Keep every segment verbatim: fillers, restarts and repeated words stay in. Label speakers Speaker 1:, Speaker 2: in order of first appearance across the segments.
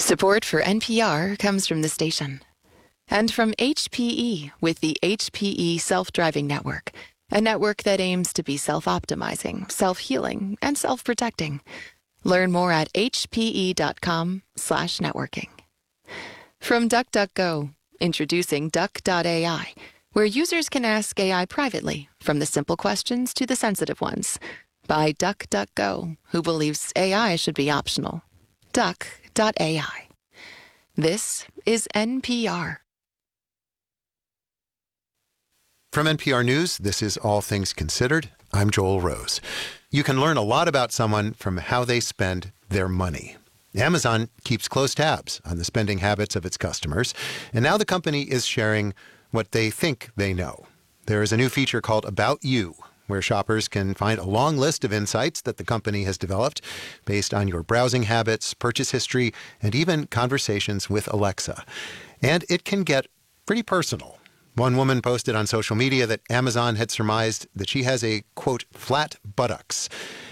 Speaker 1: Support for N P R comes from the station and from H P E with the H P E Self-Driving Network, a network that aims to be self-optimizing, self-healing, and self-protecting. Learn more at hpe.com slash networking. From DuckDuckGo, introducing Duck dot A I, where users can ask A I privately, from the simple questions to the sensitive ones. By DuckDuckGo, who believes A I should be optional. Duck dot A I. This is N P R.
Speaker 2: From N P R News, this is All Things Considered. I'm Joel Rose. You can learn a lot about someone from how they spend their money. Amazon keeps close tabs on the spending habits of its customers, and now the company is sharing what they think they know. There is a new feature called About You, where shoppers can find a long list of insights that the company has developed based on your browsing habits, purchase history, and even conversations with Alexa. And it can get pretty personal. One woman posted on social media that Amazon had surmised that she has a, quote, flat buttocks.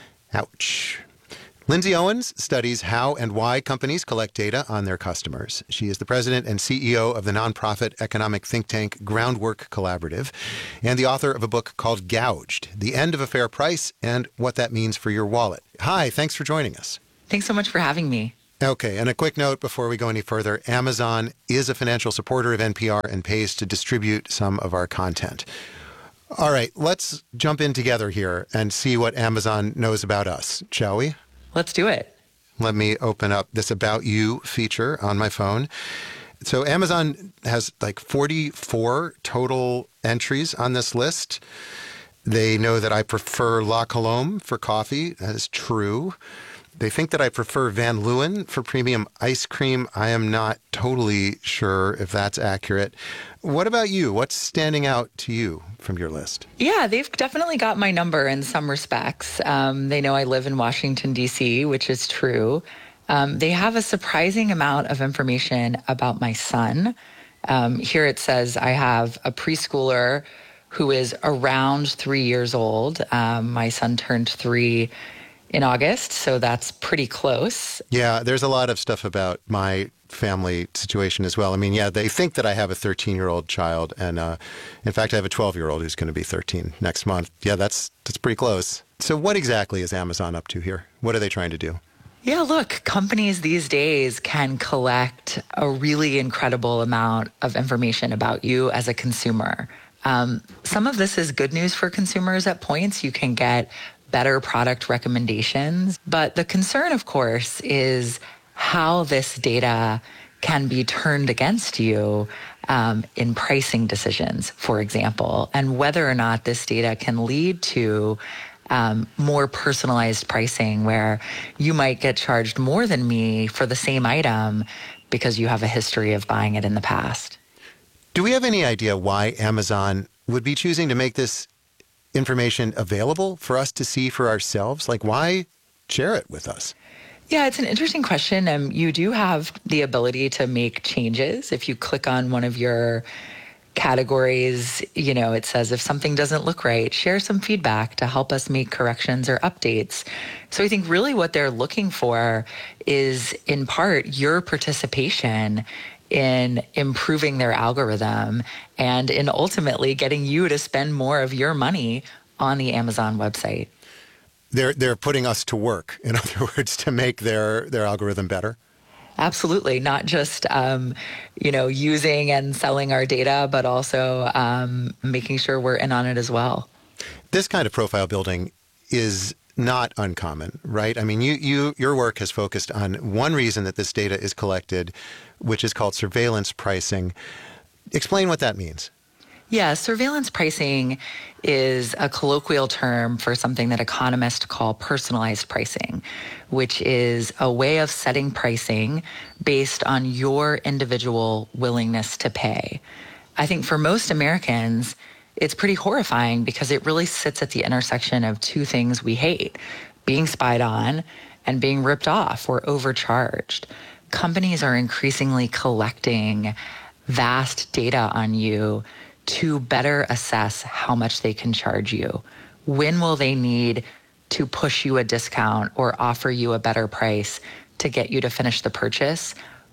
Speaker 2: Ouch. Lindsay Owens studies how and why companies collect data on their customers. She is the president and C E O of the nonprofit economic think tank Groundwork Collaborative and the author of a book called Gouged, The End of a Fair Price and What That Means for Your Wallet. Hi, thanks for joining us.
Speaker 3: Thanks so much for having me.
Speaker 2: Okay, and a quick note before we go any further. Amazon is a financial supporter of N P R and pays to distribute some of our content. All right, let's jump in together here and see what Amazon knows about us, shall we?
Speaker 3: Let's do it.
Speaker 2: Let me open up this About You feature on my phone. So Amazon has like forty-four total entries on this list. They know that I prefer La Colombe for coffee. That is true. They think that I prefer Van Leeuwen for premium ice cream. I am not totally sure if that's accurate. What about you? What's standing out to you from your list?
Speaker 3: Yeah, they've definitely got my number in some respects. Um, they know I live in Washington, D C, which is true. Um, they have a surprising amount of information about my son. Um, here it says I have a preschooler who is around three years old. Um, my son turned three in August, so that's pretty close.
Speaker 2: Yeah, there's a lot of stuff about my family situation as well. I mean, yeah, they think that I have a thirteen-year-old child, and uh, in fact, I have a twelve-year-old who's going to be thirteen next month. Yeah, that's that's pretty close. So what exactly is Amazon up to here? What are they trying to do?
Speaker 3: Yeah, look, companies these days can collect a really incredible amount of information about you as a consumer. Um, some of this is good news for consumers at points. You can get better product recommendations. But the concern, of course, is how this data can be turned against you um, in pricing decisions, for example, and whether or not this data can lead to um, more personalized pricing where you might get charged more than me for the same item because you have a history of buying it in the past.
Speaker 2: Do we have any idea why Amazon would be choosing to make this information available for us to see for ourselves? Like, why share it with us?
Speaker 3: Yeah, it's an interesting question. Um, you do have the ability to make changes. If you click on one of your categories, you know, it says if something doesn't look right, share some feedback to help us make corrections or updates. So I think really what they're looking for is, in part, your participation in improving their algorithm and in ultimately getting you to spend more of your money on the Amazon website.
Speaker 2: They're they're putting us to work, in other words, to make their, their algorithm better?
Speaker 3: Absolutely. Not just, um, you know, using and selling our data, but also um, making sure we're in on it as well.
Speaker 2: This kind of profile building is not uncommon, right? I mean, you, you, your work has focused on one reason that this data is collected, which is called surveillance pricing. Explain what that means.
Speaker 3: Yeah, surveillance pricing is a colloquial term for something that economists call personalized pricing, which is a way of setting pricing based on your individual willingness to pay. I think for most Americans, it's pretty horrifying because it really sits at the intersection of two things we hate: being spied on and being ripped off or overcharged. Companies are increasingly collecting vast data on you to better assess how much they can charge you. When will they need to push you a discount or offer you a better price to get you to finish the purchase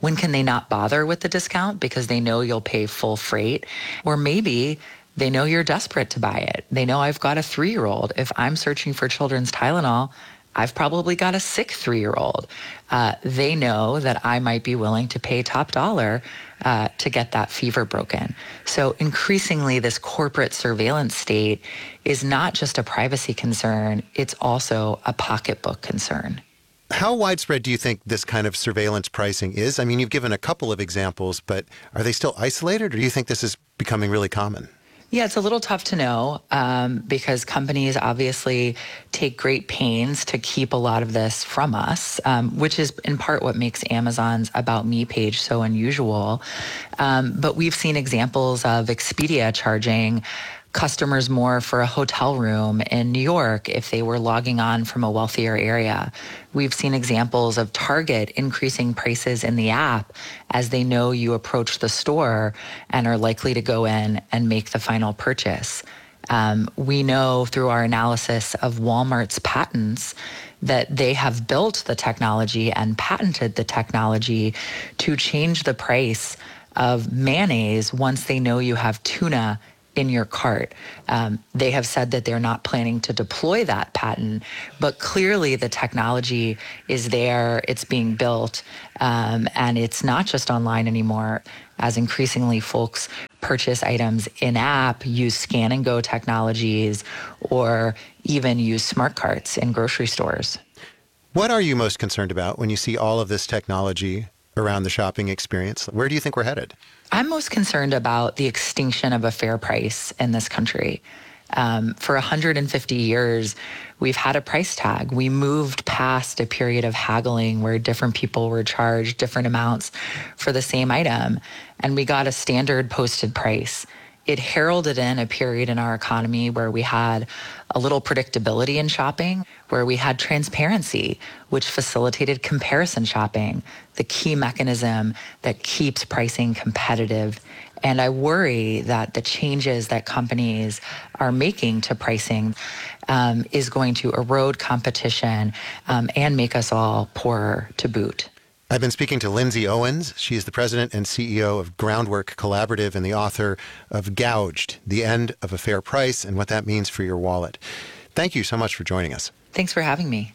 Speaker 3: When can they not bother with the discount because they know you'll pay full freight? Or maybe they know you're desperate to buy it. They know I've got a three-year-old. If I'm searching for children's Tylenol, I've probably got a sick three-year-old. Uh, they know that I might be willing to pay top dollar uh, to get that fever broken. So increasingly, this corporate surveillance state is not just a privacy concern, it's also a pocketbook concern.
Speaker 2: How widespread do you think this kind of surveillance pricing is? I mean, you've given a couple of examples, but are they still isolated, or do you think this is becoming really common?
Speaker 3: Yeah, it's a little tough to know um, because companies obviously take great pains to keep a lot of this from us, um, which is in part what makes Amazon's About Me page so unusual. Um, but we've seen examples of Expedia charging customers more for a hotel room in New York if they were logging on from a wealthier area. We've seen examples of Target increasing prices in the app as they know you approach the store and are likely to go in and make the final purchase. Um, we know through our analysis of Walmart's patents that they have built the technology and patented the technology to change the price of mayonnaise once they know you have tuna in your cart. Um, they have said that they're not planning to deploy that patent, but clearly the technology is there, it's being built, um, and it's not just online anymore. As increasingly folks purchase items in-app, use scan and go technologies, or even use smart carts in grocery stores.
Speaker 2: What are you most concerned about when you see all of this technology around the shopping experience? Where do you think we're headed?
Speaker 3: I'm most concerned about the extinction of a fair price in this country. Um, for one hundred fifty years, we've had a price tag. We moved past a period of haggling where different people were charged different amounts for the same item, and we got a standard posted price. It heralded in a period in our economy where we had a little predictability in shopping, where we had transparency, which facilitated comparison shopping, the key mechanism that keeps pricing competitive. And I worry that the changes that companies are making to pricing um, is going to erode competition um, and make us all poorer to boot.
Speaker 2: I've been speaking to Lindsay Owens. She is the president and C E O of Groundwork Collaborative and the author of Gouged, The End of a Fair Price and What That Means for Your Wallet. Thank you so much for joining us.
Speaker 3: Thanks for having me.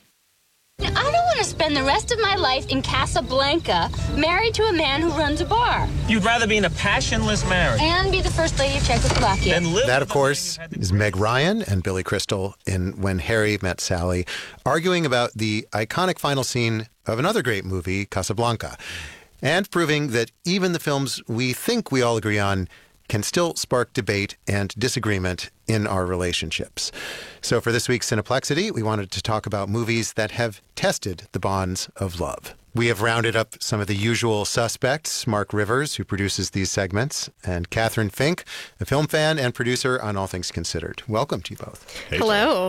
Speaker 4: I don't want to spend the rest of my life in Casablanca, married to a man who runs a bar.
Speaker 5: You'd rather be in a passionless marriage
Speaker 4: And be the first lady of Czechoslovakia.
Speaker 5: than live.
Speaker 2: That, of course, is Meg Ryan and Billy Crystal in When Harry Met Sally, arguing about the iconic final scene of another great movie, Casablanca, and proving that even the films we think we all agree on can still spark debate and disagreement in our relationships. So for this week's Cineplexity, we wanted to talk about movies that have tested the bonds of love. We have rounded up some of the usual suspects, Mark Rivers, who produces these segments, and Catherine Fink, a film fan and producer on All Things Considered. Welcome to you both.
Speaker 6: Hey, Hello.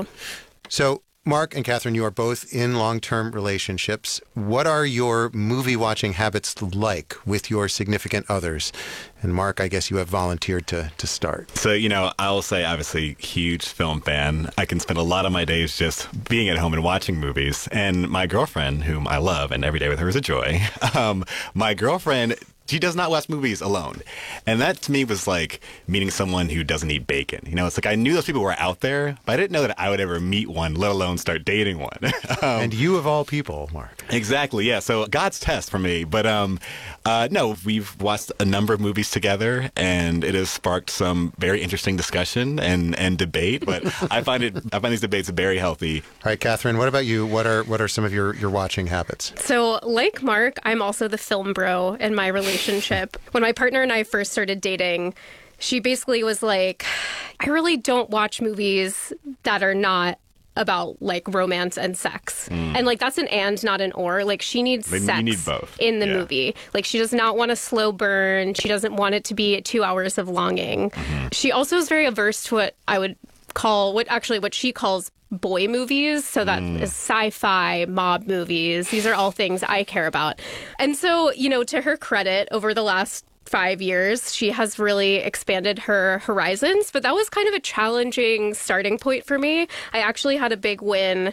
Speaker 2: So Mark and Catherine, you are both in long-term relationships. What are your movie-watching habits like with your significant others? And Mark, I guess you have volunteered to, to start.
Speaker 6: So, you know, I will say, obviously, huge film fan. I can spend a lot of my days just being at home and watching movies. And my girlfriend, whom I love, and every day with her is a joy, um, my girlfriend, she does not watch movies alone. And that to me was like meeting someone who doesn't eat bacon. You know, it's like I knew those people were out there, but I didn't know that I would ever meet one, let alone start dating one. um,
Speaker 2: and you of all people, Mark.
Speaker 6: Exactly, yeah. So God's test for me. But um, uh, no, we've watched a number of movies together, and it has sparked some very interesting discussion and, and debate. But I find it, I find these debates very healthy.
Speaker 2: All right, Catherine, what about you? What are what are some of your, your watching habits?
Speaker 7: So, like Mark, I'm also the film bro in my relationship. When my partner and I first started dating, she basically was like, I really don't watch movies that are not about like romance and sex. Mm. And like that's an and, not an or. Like she needs
Speaker 6: Maybe
Speaker 7: sex
Speaker 6: you need both.
Speaker 7: in the
Speaker 6: yeah.
Speaker 7: movie. Like she does not want a slow burn. She doesn't want it to be two hours of longing. Mm-hmm. She also is very averse to what I would call, what actually what she calls boy movies. So that mm. is sci-fi, mob movies. These are all things I care about. And so, you know, to her credit, over the last five years, she has really expanded her horizons. But that was kind of a challenging starting point for me. I actually had a big win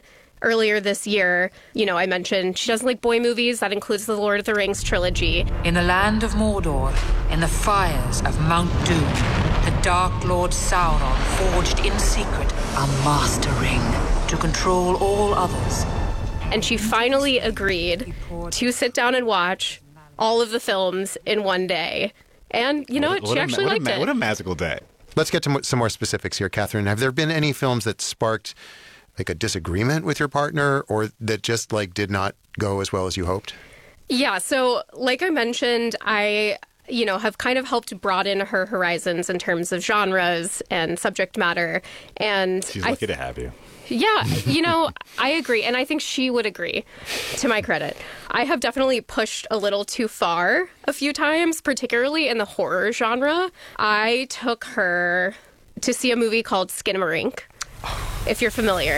Speaker 7: earlier this year, you know, I mentioned she doesn't like boy movies. That includes the Lord of the Rings trilogy.
Speaker 8: In the land of Mordor, in the fires of Mount Doom, the Dark Lord Sauron forged in secret a master ring to control all others.
Speaker 7: And she finally agreed to sit down and watch all of the films in one day. And you know what? what she actually
Speaker 6: a, what
Speaker 7: liked
Speaker 6: a,
Speaker 7: it.
Speaker 6: What a magical day.
Speaker 2: Let's get to some more specifics here, Catherine. Have there been any films that sparked like a disagreement with your partner or that just like did not go as well as you hoped?
Speaker 7: Yeah. So like I mentioned, I, you know, have kind of helped broaden her horizons in terms of genres and subject matter. And
Speaker 6: she's
Speaker 7: I
Speaker 6: lucky
Speaker 7: th-
Speaker 6: to have you.
Speaker 7: Yeah, you know, I agree. And I think she would agree, to my credit. I have definitely pushed a little too far a few times, particularly in the horror genre. I took her to see a movie called Skinamarink, if you're familiar.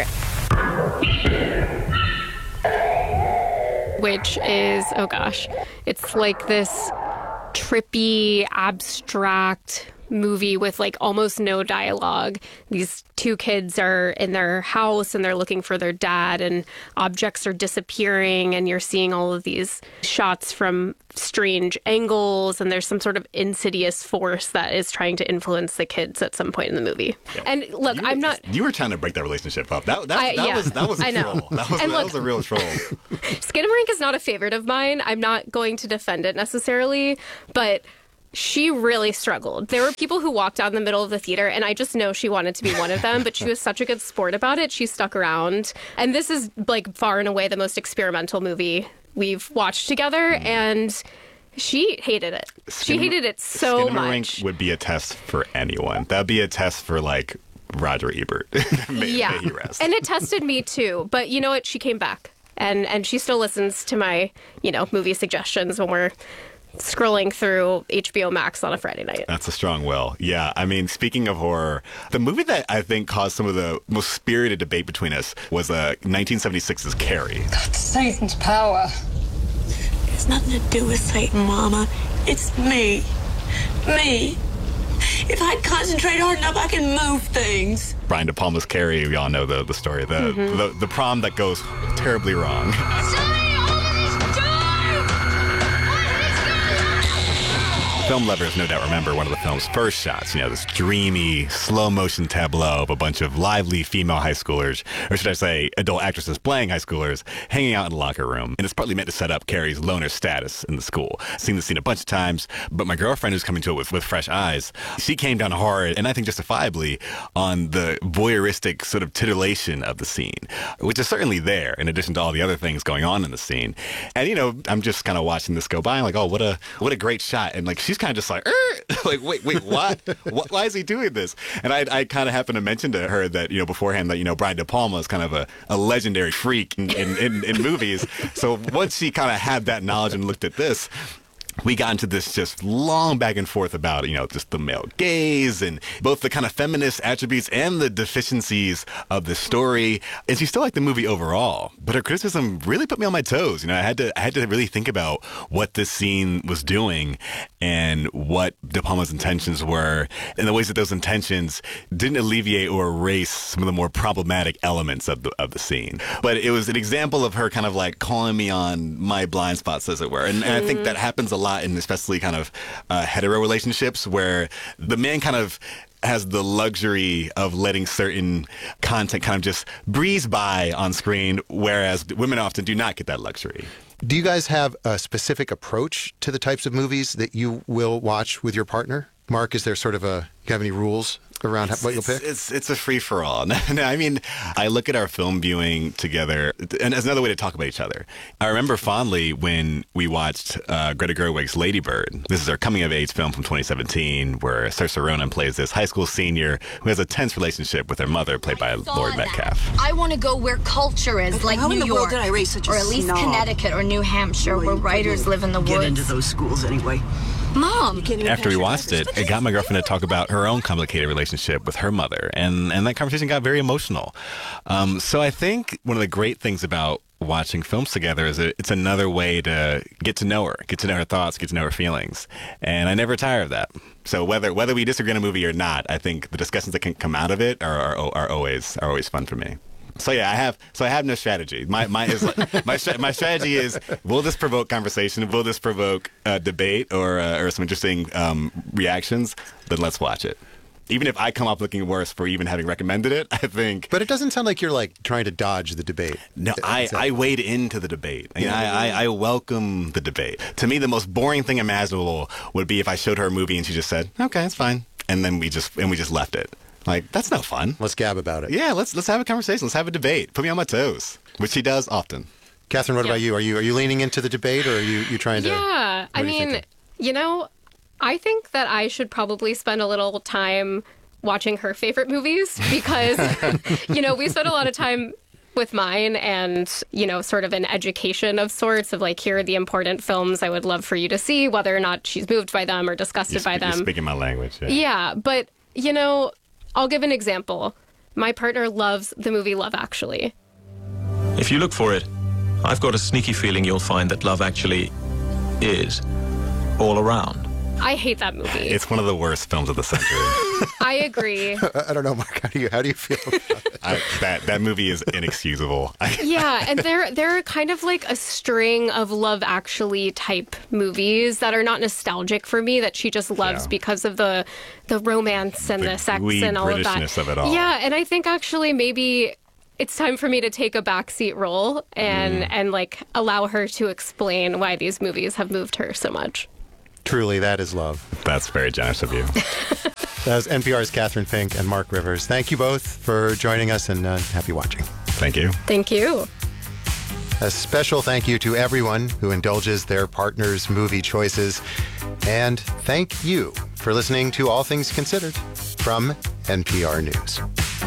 Speaker 7: Which is, oh gosh, it's like this trippy, abstract movie with like almost no dialogue. These two kids are in their house and they're looking for their dad and objects are disappearing and you're seeing all of these shots from strange angles and there's some sort of insidious force that is trying to influence the kids at some point in the movie. Yeah. And look,
Speaker 6: you
Speaker 7: I'm not...
Speaker 6: You were trying to break that relationship up. That, that,
Speaker 7: I,
Speaker 6: that,
Speaker 7: yeah,
Speaker 6: was, that was a
Speaker 7: I know.
Speaker 6: troll. That was,
Speaker 7: and
Speaker 6: that
Speaker 7: look,
Speaker 6: was a real troll.
Speaker 7: Skinamarink is not a favorite of mine. I'm not going to defend it necessarily, but she really struggled. There were people who walked out in the middle of the theater, and I just know she wanted to be one of them, but she was such a good sport about it. She stuck around. And this is, like, far and away the most experimental movie we've watched together, and she hated it. She hated it so much.
Speaker 6: Skinamarink would be a test for anyone. That would be a test for, like, Roger Ebert. may,
Speaker 7: yeah.
Speaker 6: may he rest.
Speaker 7: And it tested me, too. But you know what? She came back. And, and she still listens to my, you know, movie suggestions when we're scrolling through H B O Max on a Friday night.
Speaker 6: That's a strong will. Yeah. I mean, speaking of horror, the movie that I think caused some of the most spirited debate between us was uh, nineteen seventy-six's Carrie.
Speaker 9: That's Satan's power.
Speaker 10: It has nothing to do with Satan, Mama. It's me. Me. If I concentrate hard enough, I can move things.
Speaker 6: Brian De Palma's Carrie, we all know the, the story. The,
Speaker 7: mm-hmm.
Speaker 6: the, the prom that goes terribly wrong. Film lovers no doubt remember one of the film's first shots, you know, this dreamy, slow-motion tableau of a bunch of lively female high schoolers, or should I say adult actresses playing high schoolers, hanging out in the locker room. And it's partly meant to set up Carrie's loner status in the school. I've seen the scene a bunch of times, but my girlfriend who's coming to it with, with fresh eyes, she came down hard, and I think justifiably, on the voyeuristic sort of titillation of the scene, which is certainly there, in addition to all the other things going on in the scene. And, you know, I'm just kind of watching this go by, and like, oh, what a what a great shot. And, like, she's kind of just like, like, wait, wait, what? what? Why is he doing this? And I, I kind of happened to mention to her that, you know, beforehand that, you know, Brian De Palma is kind of a, a legendary freak in, in, in, in movies. So once she kind of had that knowledge and looked at this, we got into this just long back and forth about, you know, just the male gaze and both the kind of feminist attributes and the deficiencies of the story. And she still liked the movie overall, but her criticism really put me on my toes. You know, I had to, I had to really think about what this scene was doing and what De Palma's intentions were and the ways that those intentions didn't alleviate or erase some of the more problematic elements of the, of the scene. But it was an example of her kind of like calling me on my blind spots, as it were. And, and I think that happens a lot in especially kind of uh, hetero relationships where the man kind of has the luxury of letting certain content kind of just breeze by on screen, whereas women often do not get that luxury.
Speaker 2: Do you guys have a specific approach to the types of movies that you will watch with your partner? Mark, is there sort of a, you have any rules around
Speaker 6: it's,
Speaker 2: what you'll
Speaker 6: it's,
Speaker 2: pick?
Speaker 6: It's it's a free for all. No, I mean, I look at our film viewing together, and as another way to talk about each other. I remember fondly when we watched uh, Greta Gerwig's Lady Bird. This is our coming of age film from twenty seventeen, where Saoirse Ronan plays this high school senior who has a tense relationship with her mother, played by Lord Metcalf.
Speaker 11: I want to go where culture is, like
Speaker 12: How
Speaker 11: New
Speaker 12: in the
Speaker 11: York,
Speaker 12: world did I raise such a
Speaker 11: or at least
Speaker 12: snob?
Speaker 11: Connecticut or New Hampshire,
Speaker 12: Well,
Speaker 11: where
Speaker 12: you
Speaker 11: writers
Speaker 12: couldn't
Speaker 11: live in the
Speaker 12: get
Speaker 11: woods.
Speaker 12: into those schools anyway.
Speaker 11: Mom.
Speaker 6: After we watched it, it got my girlfriend to talk about her own complicated relationship with her mother, and, and that conversation got very emotional. Um, so I think one of the great things about watching films together is that it's another way to get to know her, get to know her thoughts, get to know her feelings, and I never tire of that. So whether whether we disagree on a movie or not, I think the discussions that can come out of it are are, are always are always fun for me. So yeah, I have. So I have no strategy. My my is like, my my strategy is: will this provoke conversation? Will this provoke uh, debate or uh, or some interesting um, reactions? Then let's watch it. Even if I come up looking worse for even having recommended it, I think.
Speaker 2: But it doesn't sound like you're like trying to dodge the debate.
Speaker 6: No, I, I wade into the debate. I, mean, I, I I welcome the debate. To me, the most boring thing imaginable would be if I showed her a movie and she just said, "Okay, it's fine," and then we just and we just left it. Like, that's no fun.
Speaker 2: Let's gab about it.
Speaker 6: Yeah, let's let's have a conversation. Let's have a debate. Put me on my toes, which she does often.
Speaker 2: Catherine, what yeah. about you? Are you are you leaning into the debate, or are you you trying to?
Speaker 7: Yeah, I mean, you, you know. I think that I should probably spend a little time watching her favorite movies because, you know, we spent a lot of time with mine and, you know, sort of an education of sorts of like, here are the important films I would love for you to see, whether or not she's moved by them or disgusted
Speaker 6: you're
Speaker 7: by
Speaker 6: sp-
Speaker 7: them.
Speaker 6: You're speaking my language. Yeah.
Speaker 7: yeah, but, you know, I'll give an example. My partner loves the movie Love Actually.
Speaker 12: If you look for it, I've got a sneaky feeling you'll find that Love Actually is all around.
Speaker 7: I hate that movie.
Speaker 6: It's one of the worst films of the century.
Speaker 7: I agree.
Speaker 2: I don't know, Mark. How do you how do you feel about it?
Speaker 6: I, that that movie is inexcusable.
Speaker 7: Yeah, and there there are kind of like a string of Love Actually type movies that are not nostalgic for me that she just loves yeah. because of the the romance and the, the sex and all of that.
Speaker 6: Of it all.
Speaker 7: Yeah, and I think actually maybe it's time for me to take a backseat role and mm. and like allow her to explain why these movies have moved her so much.
Speaker 2: Truly, that is love.
Speaker 6: That's very generous of you.
Speaker 2: That was N P R's Catherine Fink and Mark Rivers. Thank you both for joining us, and uh, happy watching.
Speaker 6: Thank you.
Speaker 7: Thank you.
Speaker 2: A special thank you to everyone who indulges their partner's movie choices. And thank you for listening to All Things Considered from N P R News.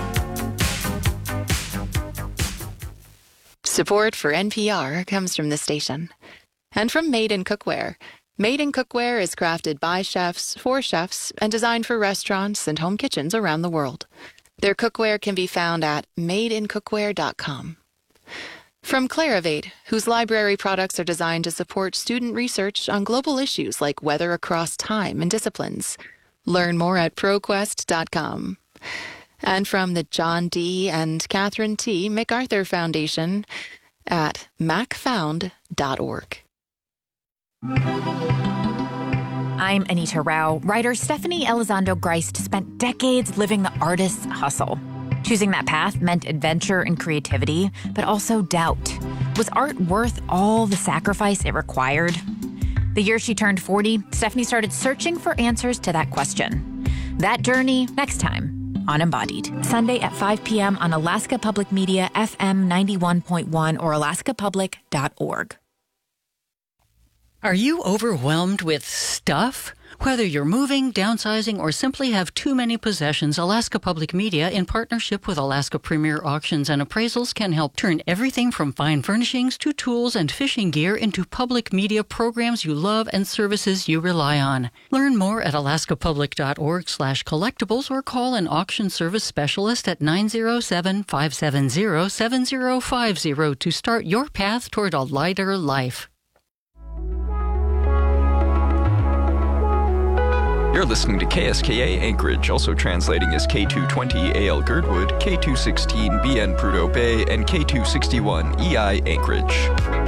Speaker 1: Support for N P R comes from the station and from Made in Cookware. Made in Cookware is crafted by chefs, for chefs, and designed for restaurants and home kitchens around the world. Their cookware can be found at made in cookware dot com. From Clarivate, whose library products are designed to support student research on global issues like weather across time and disciplines. Learn more at pro quest dot com. And from the John D. and Catherine T. MacArthur Foundation at mac found dot org.
Speaker 13: I'm Anita Rao. Writer Stephanie Elizondo Grist spent decades living the artist's hustle. Choosing that path meant adventure and creativity, but also doubt. Was art worth all the sacrifice it required? The year she turned forty, Stephanie started searching for answers to that question. That journey, next time on Embodied. Sunday at five p.m. on Alaska Public Media, F M ninety-one point one or alaska public dot org.
Speaker 14: Are you overwhelmed with stuff? Whether you're moving, downsizing, or simply have too many possessions, Alaska Public Media, in partnership with Alaska Premier Auctions and Appraisals, can help turn everything from fine furnishings to tools and fishing gear into public media programs you love and services you rely on. Learn more at alaska public dot org slash collectibles or call an auction service specialist at nine oh seven, five seven zero, seven zero five zero to start your path toward a lighter life.
Speaker 15: You're listening to K S K A Anchorage, also translating as K two twenty A L Girdwood, K two sixteen B N Prudhoe Bay, and K two sixty-one E I Anchorage.